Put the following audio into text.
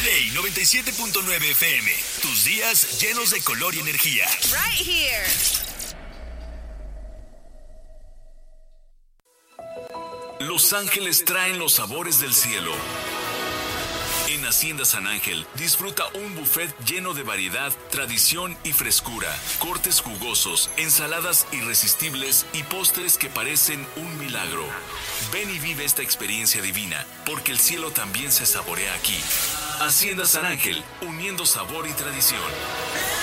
Play 97.9 FM. Tus días llenos de color y energía. Right here. Los ángeles traen los sabores del cielo. En Hacienda San Ángel, disfruta un buffet lleno de variedad, tradición y frescura, cortes jugosos, ensaladas irresistibles y postres que parecen un milagro. Ven y vive esta experiencia divina, porque el cielo también se saborea aquí. Hacienda San Ángel, uniendo sabor y tradición.